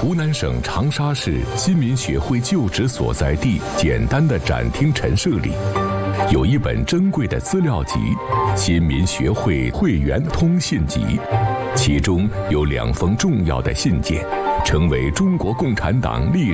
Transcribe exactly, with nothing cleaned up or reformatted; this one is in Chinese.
湖南省长沙市新民学会旧址所在地简单的展厅陈设里，有一本珍贵的资料集《新民学会会员通信集》，其中有两封重要的信件，成为中国共产党历